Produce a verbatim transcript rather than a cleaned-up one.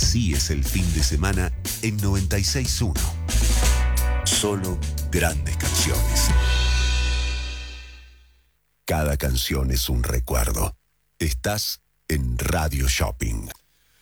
Así es el fin de semana en noventa y seis punto uno. Solo grandes canciones. Cada canción es un recuerdo. Estás en Radio Shopping.